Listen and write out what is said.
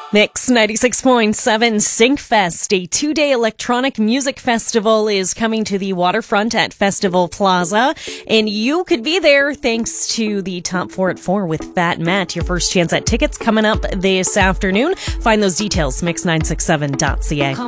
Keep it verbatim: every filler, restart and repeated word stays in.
Mix ninety-six point seven Syncfest, a two-day electronic music festival, is coming to the waterfront at Festival Plaza, and you could be there thanks to the Top four at four with Fat Matt. Your first chance at tickets coming up this afternoon. Find those details, mix nine six seven dot c a.